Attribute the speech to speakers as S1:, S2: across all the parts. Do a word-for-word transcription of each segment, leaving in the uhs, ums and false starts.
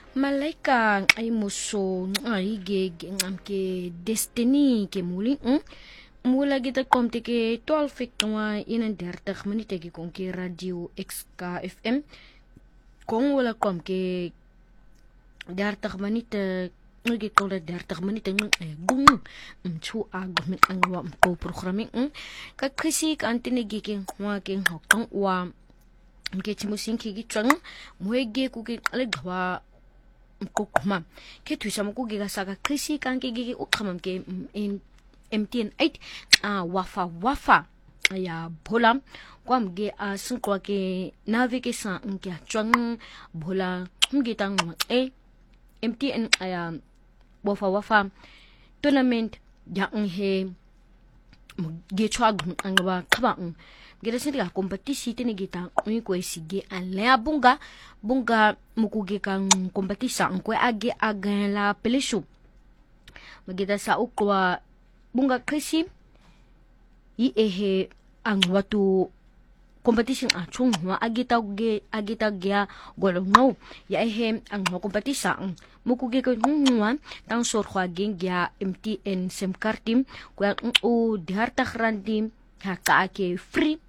S1: Malaika ay muso ay ge ngam ke destiny ke muli mm? Mula kita komte ke twaalf fik twa eenendertig minute ke kon ke radio X K F M kon wala kom ke dertig minute ngi ko de dertig minute ng gung mchu ag min ang wa ko programming ka krisi ka antine gi ke wa ke hokang wa ke chimusin ki gi chang muege ku ke ale gwa kokma ke tuisa mo kugi saka krisi kan ke gi ukhamam ke in M T N eight a wafa wafa ya bolam kwam ge a sun kwa ke navigation nke chang bola ngi tang e M T N aya wafa wafa tournament ya he ge chwa ang ba khaba gida sindi ka kompetisi tini kita ui kwe sige an lea bunga bunga mukugi kang kompetisa ang kwe agi agan la pelishu magida sa ukwa bunga krisi i ehe ang watu competition a chung wa agita ge agita gya golo no ya ehe ang kompetisa ang mukugi ka ngwa tang sor khwa gen gya M T N sim kartim kwa u diharta khrandim ha ka ke free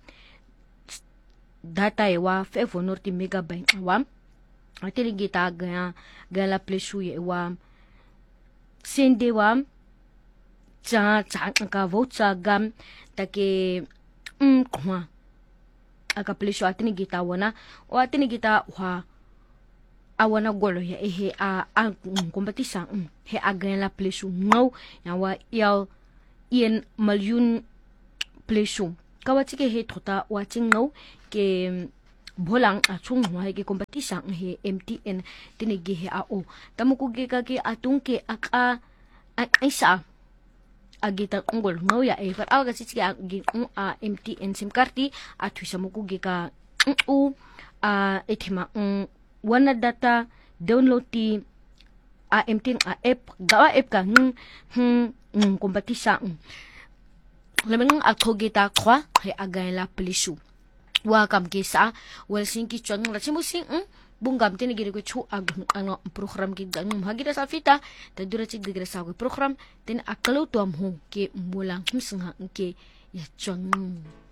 S1: data wa five hundred megabyte wa atili gita ga gala pleshu ye wa sende wa cha cha ka voucher gam take um kwa aka pleshu atini gita wana o atini gita wa awana golo ya ehe a a kompetisa he agala pleshu no ya wa ya ien malyun pleshu kawatike he thota watching no ke bolang achung hwa ke kompetisa he M T N tinigi he a o tamuku ge ka ke atung ke aka aisa agita ungol no ya e par aga sitike agi a M T N sim karti athuisa muku ge ka u a etima wana data download ti a M T N a app gawa app ka ng ng kompetisa lamang akogita kwa he agay la pelishu wakam kisa wal sinki chang la simusing bungam tinigiri ko chu ag ano program ki ganung hagida sa fita tadura chi digira sa ko program tin akalo to am ho ke mulang himsang ke ya chang